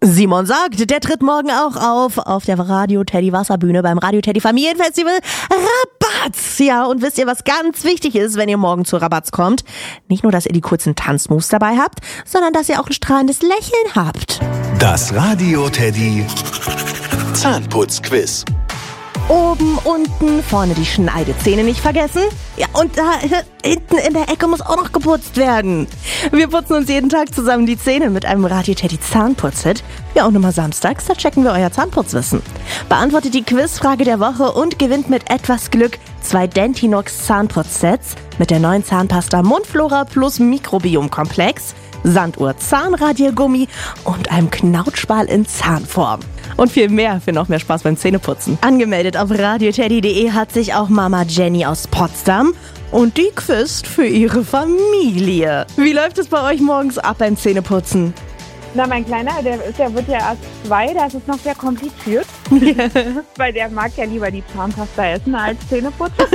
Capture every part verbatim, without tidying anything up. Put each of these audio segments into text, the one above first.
Simon sagt, der tritt morgen auch auf auf der Radio Teddy Wasserbühne beim Radio Teddy Familienfestival Rabatz. Ja, und wisst ihr, was ganz wichtig ist, wenn ihr morgen zu Rabatz kommt? Nicht nur, dass ihr die kurzen Tanzmoves dabei habt, sondern dass ihr auch ein strahlendes Lächeln habt. Das Radio Teddy Zahnputzquiz. Oben, unten, vorne die Schneidezähne nicht vergessen. Ja, und da hinten in der Ecke muss auch noch geputzt werden. Wir putzen uns jeden Tag zusammen die Zähne mit einem Radio Teddy Zahnputzhit. Ja, und immer samstags, da checken wir euer Zahnputzwissen. Beantwortet die Quizfrage der Woche und gewinnt mit etwas Glück zwei Dentinox Zahnputzsets mit der neuen Zahnpasta Mundflora plus Mikrobiomkomplex, Sanduhr Zahnradiergummi und einem Knautschball in Zahnform. Und viel mehr für noch mehr Spaß beim Zähneputzen. Angemeldet auf radioteddy punkt de hat sich auch Mama Jenny aus Potsdam und die quizt für ihre Familie. Wie läuft es bei euch morgens ab beim Zähneputzen? Na, mein Kleiner, der, ist, der wird ja erst zwei, das ist noch sehr kompliziert. Yeah. Weil der mag ja lieber die Zahnpasta essen als Zähne putzen.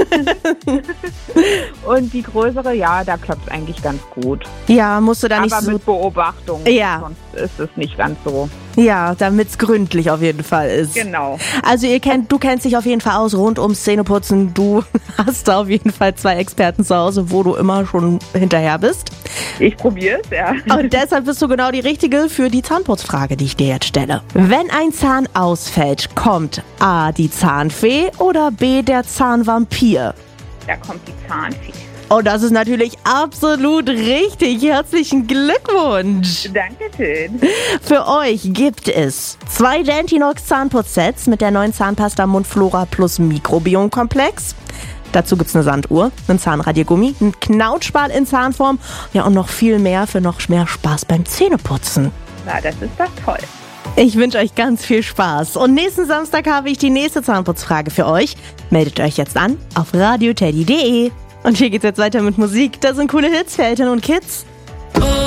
Und die größere, ja, da klappt es eigentlich ganz gut. Ja, musst du da nicht Aber so... mit Beobachtung, Ja. sonst ist es nicht ganz so. Ja, damit's gründlich auf jeden Fall ist. Genau. Also ihr kennt, du kennst dich auf jeden Fall aus rund ums Zähneputzen. Du hast da auf jeden Fall zwei Experten zu Hause, wo du immer schon hinterher bist. Ich probiere es, ja. Und deshalb bist du genau die Richtige für die Zahnputzfrage, die ich dir jetzt stelle. Wenn ein Zahn ausfällt, kommt A, die Zahnfee oder B, der Zahnvampir? Da kommt die Zahnfee. Und das ist natürlich absolut richtig. Herzlichen Glückwunsch. Dankeschön. Für euch gibt es zwei Dentinox Zahnputzsets mit der neuen Zahnpasta Mundflora plus Mikrobiomkomplex. Dazu gibt's eine Sanduhr, einen Zahnradiergummi, einen Knautschball in Zahnform. Ja, und noch viel mehr für noch mehr Spaß beim Zähneputzen. Na, das ist doch toll. Ich wünsche euch ganz viel Spaß. Und nächsten Samstag habe ich die nächste Zahnputzfrage für euch. Meldet euch jetzt an auf radioteddy punkt de. Und hier geht's jetzt weiter mit Musik. Da sind coole Hits für Eltern und Kids.